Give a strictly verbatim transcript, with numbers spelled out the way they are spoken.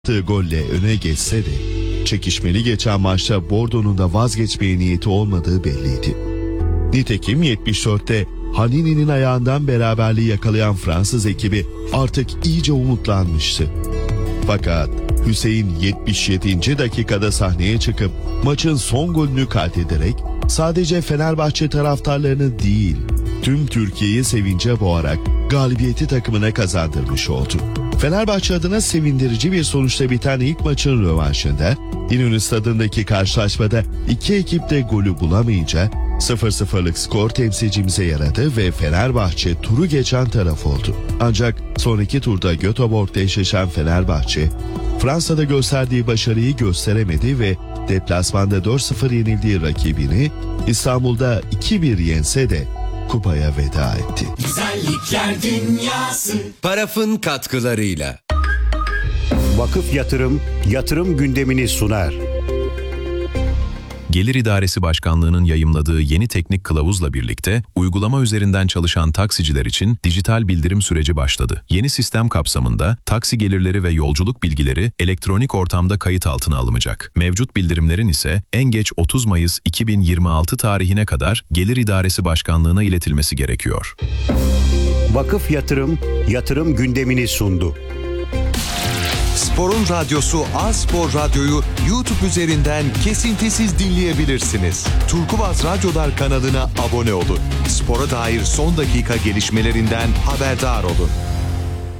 attığı golle öne geçse de çekişmeli geçen maçta Bordeaux'un da vazgeçmeye niyeti olmadığı belliydi. Nitekim yetmiş dörtte Hanini'nin ayağından beraberliği yakalayan Fransız ekibi artık iyice umutlanmıştı. Fakat Hüseyin yetmiş yedinci dakikada sahneye çıkıp maçın son golünü kaydederek sadece Fenerbahçe taraftarlarını değil, tüm Türkiye'yi sevince boğarak galibiyeti takımına kazandırmış oldu. Fenerbahçe adına sevindirici bir sonuçla biten ilk maçın rövanşında İnönü Stadı'ndaki karşılaşmada iki ekip de golü bulamayınca sıfır sıfırlık skor temsilcimize yaradı ve Fenerbahçe turu geçen taraf oldu. Ancak son iki turda Göteborg'da eşleşen Fenerbahçe, Fransa'da gösterdiği başarıyı gösteremedi ve deplasmanda dört sıfır yenildiği rakibini İstanbul'da iki bir yense de kupaya veda etti. Güzellikler dünyası. Paraf'ın katkılarıyla. Vakıf Yatırım, yatırım gündemini sunar. Gelir İdaresi Başkanlığı'nın yayımladığı yeni teknik kılavuzla birlikte uygulama üzerinden çalışan taksiciler için dijital bildirim süreci başladı. Yeni sistem kapsamında taksi gelirleri ve yolculuk bilgileri elektronik ortamda kayıt altına alınacak. Mevcut bildirimlerin ise en geç otuz Mayıs iki bin yirmi altı tarihine kadar Gelir İdaresi Başkanlığı'na iletilmesi gerekiyor. Vakıf Yatırım, yatırım gündemini sundu. Spor'un radyosu A-Spor Radyo'yu YouTube üzerinden kesintisiz dinleyebilirsiniz. Turkuaz Radyolar kanalına abone olun. Spora dair son dakika gelişmelerinden haberdar olun.